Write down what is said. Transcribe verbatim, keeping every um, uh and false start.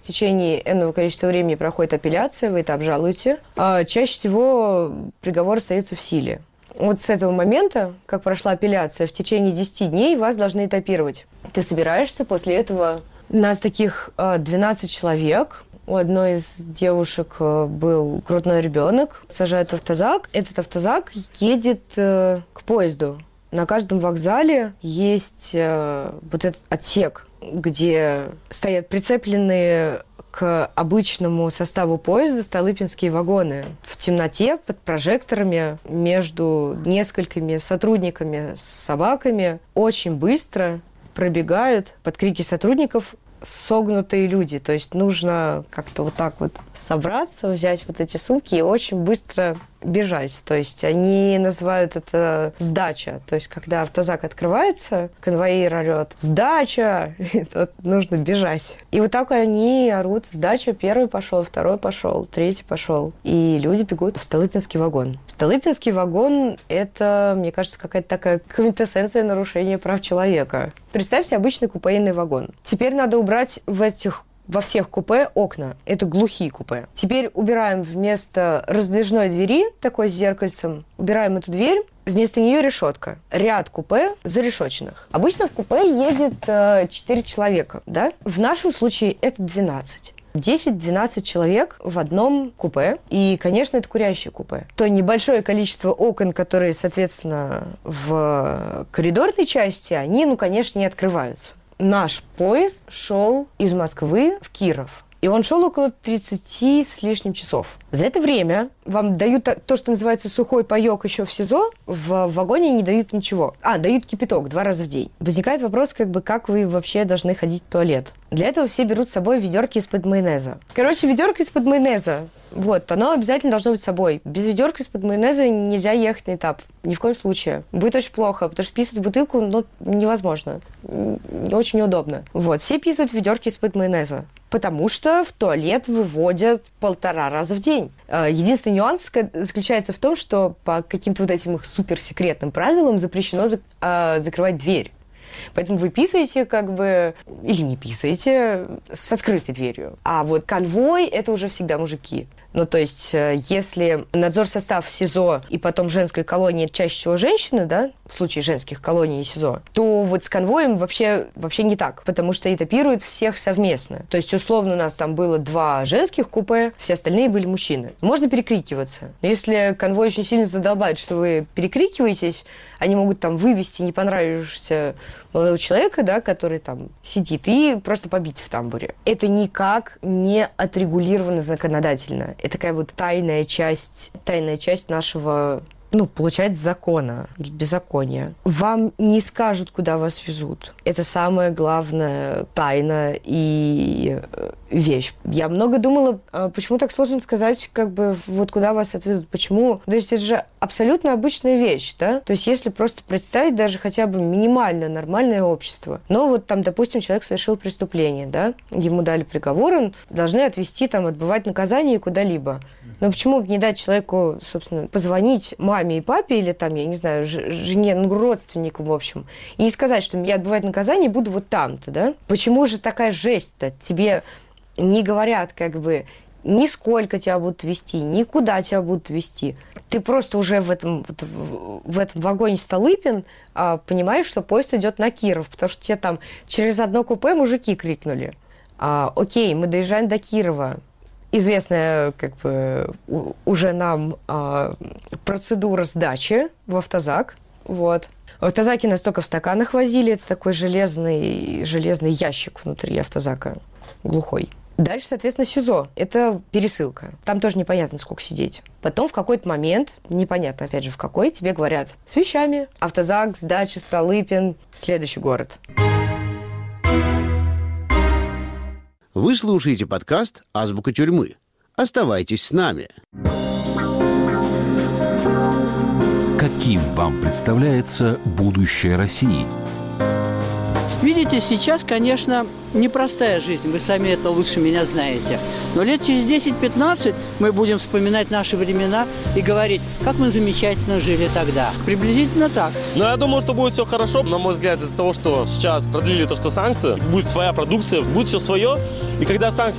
течение энного количества времени проходит апелляция, вы это обжалуете. А чаще всего приговор остается в силе. Вот с этого момента, как прошла апелляция, в течение десяти дней вас должны этапировать. Ты собираешься после этого... Нас таких двенадцать человек. У одной из девушек был грудной ребенок. Сажают в автозак. Этот автозак едет к поезду. На каждом вокзале есть вот этот отсек, где стоят прицепленные к обычному составу поезда столыпинские вагоны. В темноте, под прожекторами, между несколькими сотрудниками с собаками очень быстро пробегают под крики сотрудников согнутые люди. То есть нужно как-то вот так вот собраться, взять вот эти сумки и очень быстро бежать. То есть они называют это сдача. То есть когда автозак открывается, конвоир орет «Сдача!» И тут нужно бежать. И вот так они орут «Сдача!» Первый пошел, второй пошел, третий пошел. И люди бегут в Столыпинский вагон. Столыпинский вагон – это, мне кажется, какая-то такая квинтэссенция нарушения прав человека. Представьте обычный купейный вагон. Теперь надо убрать в этих во всех купе окна. Это глухие купе. Теперь убираем вместо раздвижной двери, такой с зеркальцем, убираем эту дверь, вместо нее решетка. Ряд купе зарешоченных. Обычно в купе едет э, четыре человека, да? В нашем случае это двенадцать. десять-двенадцать человек в одном купе. И, конечно, это курящее купе. То небольшое количество окон, которые, соответственно, в коридорной части, они, ну, конечно, не открываются. Наш поезд шел из Москвы в Киров. И он шел около тридцати с лишним часов. За это время вам дают то, что называется сухой паёк еще в СИЗО, в вагоне не дают ничего. А, дают кипяток два раза в день. Возникает вопрос, как бы, как вы вообще должны ходить в туалет. Для этого все берут с собой ведерки из-под майонеза. Короче, ведерко из-под майонеза. Вот, оно обязательно должно быть с собой. Без ведерка из-под майонеза нельзя ехать на этап. Ни в коем случае. Будет очень плохо, потому что писать в бутылку, ну, невозможно. Очень неудобно. Вот, все писают в ведерке из-под майонеза. Потому что в туалет выводят полтора раза в день. Единственный нюанс заключается в том, что по каким-то вот этим их суперсекретным правилам запрещено закрывать дверь. Поэтому вы писаете как бы, или не писаете, с открытой дверью. А вот конвой – это уже всегда мужики. Ну, то есть, если надзор состав СИЗО и потом женской колонии чаще всего женщины, да, в случае женских колоний и СИЗО, то вот с конвоем вообще, вообще не так, потому что этапируют всех совместно. То есть, условно, у нас там было два женских купе, все остальные были мужчины. Можно перекрикиваться. Но если конвой очень сильно задолбает, что вы перекрикиваетесь, они могут там вывести не понравившегося молодого человека, да, который там сидит, и просто побить в тамбуре. Это никак не отрегулировано законодательно. Это такая вот тайная часть, тайная часть нашего, ну, получается, закона или беззакония. Вам не скажут, куда вас везут. Это самая главная тайна и вещь. Я много думала, почему так сложно сказать, как бы, вот куда вас отвезут, почему. То есть это же абсолютно обычная вещь, да? То есть если просто представить даже хотя бы минимально нормальное общество. Ну, вот там, допустим, человек совершил преступление, да? Ему дали приговор, он должны отвезти, там, отбывать наказание куда-либо. Но почему бы не дать человеку, собственно, позвонить маме и папе или там, я не знаю, жене, ну, родственникам, в общем, и не сказать, что я отбывать наказание буду вот там-то, да? Почему же такая жесть-то? Тебе не говорят, как бы, ни сколько тебя будут везти, ни куда тебя будут везти. Ты просто уже в этом, в этом вагоне Столыпин а, понимаешь, что поезд идет на Киров, потому что тебе там через одно купе мужики крикнули. А, окей, мы доезжаем до Кирова. Известная, как бы, уже нам а, процедура сдачи в автозак. Вот. В автозаке нас только в стаканах возили. Это такой железный, железный ящик внутри автозака, глухой. Дальше, соответственно, СИЗО. Это пересылка. Там тоже непонятно, сколько сидеть. Потом в какой-то момент, непонятно, опять же, в какой, тебе говорят с вещами. Автозак, сдача, Столыпин, следующий город. Вы слушаете подкаст «Азбука тюрьмы». Оставайтесь с нами. Каким вам представляется будущее России? Видите, сейчас, конечно, непростая жизнь, вы сами это лучше меня знаете. Но лет через десять-пятнадцать мы будем вспоминать наши времена и говорить, как мы замечательно жили тогда. Приблизительно так. Но я думаю, что будет все хорошо. На мой взгляд, из-за того, что сейчас продлили то, что санкции, будет своя продукция, будет все свое. И когда санкции